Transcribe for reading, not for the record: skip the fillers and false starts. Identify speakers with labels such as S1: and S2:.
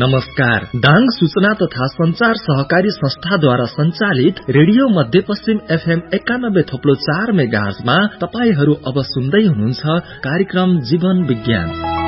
S1: नमस्कार। दाङ सूचना तथा संचार सहकारी संस्थाद्वारा संचालित रेडियो मध्यपश्चिम FM 91.4 मेगाहर्जमा तपाईहरू अब सुन्दै हुनुहुन्छ कार्यक्रम जीवन विज्ञान।